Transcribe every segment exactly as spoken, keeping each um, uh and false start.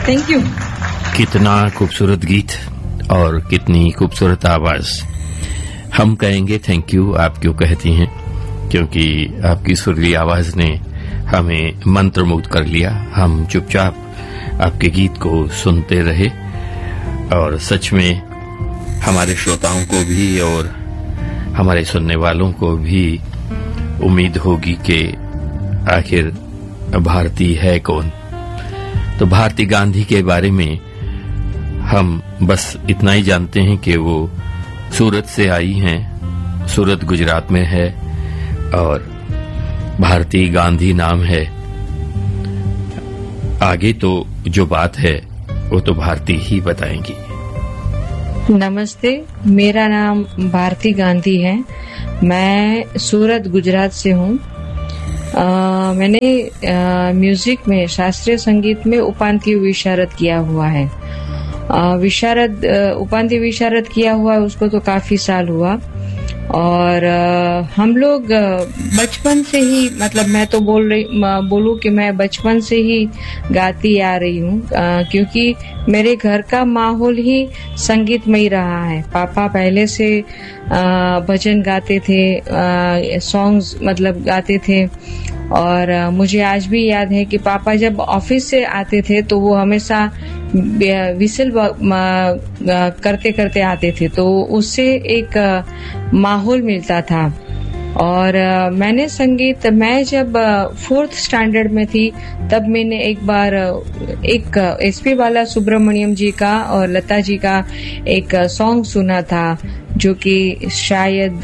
Thank you. कितना खूबसूरत गीत और कितनी खूबसूरत आवाज। हम कहेंगे थैंक यू, आप क्यों कहती हैं? क्योंकि आपकी सुरीली आवाज ने हमें मंत्रमुग्ध कर लिया। हम चुपचाप आपके गीत को सुनते रहे और सच में हमारे श्रोताओं को भी और हमारे सुनने वालों को भी उम्मीद होगी कि आखिर भारती है कौन। तो भारती गांधी के बारे में हम बस इतना ही जानते हैं कि वो सूरत से आई हैं, सूरत गुजरात में है और भारती गांधी नाम है। आगे तो जो बात है वो तो भारती ही बताएंगी। नमस्ते, मेरा नाम भारती गांधी है। मैं सूरत गुजरात से हूँ। मैंने आ, म्यूजिक में, शास्त्रीय संगीत में उपांत्य विशारद किया हुआ है। आ, विशारद उपांत्य विशारद किया हुआ है उसको तो काफी साल हुआ और आ, हम लोग बचपन से ही, मतलब मैं तो बोल रही बोलूं कि मैं बचपन से ही गाती आ रही हूँ, क्योंकि मेरे घर का माहौल ही संगीतमय रहा है। पापा पहले से भजन गाते थे, सॉन्ग्स मतलब गाते थे और आ, मुझे आज भी याद है कि पापा जब ऑफिस से आते थे तो वो हमेशा विसल करते करते आते थे, तो उससे एक माहौल मिलता था। और मैंने संगीत, मैं जब फोर्थ स्टैंडर्ड में थी तब मैंने एक बार एक एसपी बाला सुब्रमण्यम जी का और लता जी का एक सॉन्ग सुना था, जो कि शायद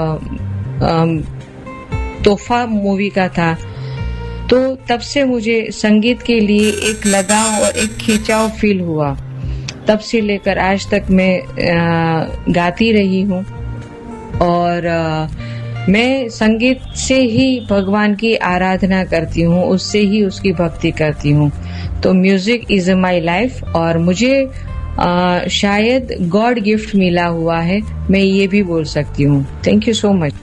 तोहफा मूवी का था। तो तब से मुझे संगीत के लिए एक लगाव और एक खिंचाव फील हुआ। तब से लेकर आज तक मैं आ, गाती रही हूँ और आ, मैं संगीत से ही भगवान की आराधना करती हूँ, उससे ही उसकी भक्ति करती हूँ। तो म्यूजिक इज माय लाइफ और मुझे आ, शायद गॉड गिफ्ट मिला हुआ है, मैं ये भी बोल सकती हूँ। Thank you so much.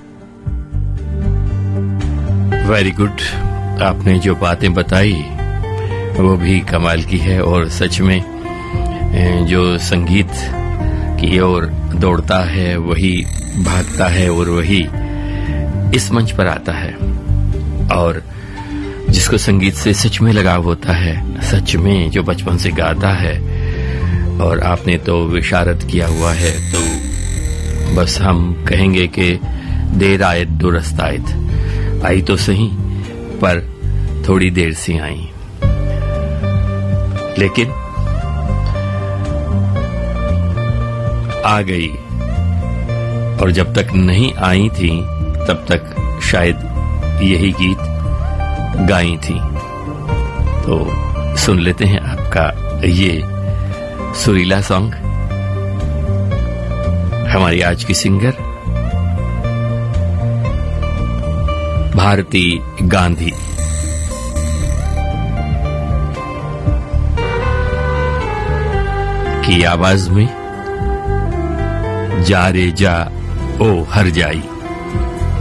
Very good. आपने जो बातें बताई वो भी कमाल की है और सच में जो संगीत की ओर दौड़ता है वही भागता है और वही इस मंच पर आता है। और जिसको संगीत से सच में लगाव होता है, सच में जो बचपन से गाता है, और आपने तो विशारद किया हुआ है, तो बस हम कहेंगे कि देर आयत दुरुस्त आयत। आई तो सही पर थोड़ी देर से आई, लेकिन आ गई। और जब तक नहीं आई थी तब तक शायद यही गीत गाई थी। तो सुन लेते हैं आपका ये सुरीला सॉन्ग। हमारी आज की सिंगर भारती गांधी। की आवाज में जा रे जा ओ हर जाई।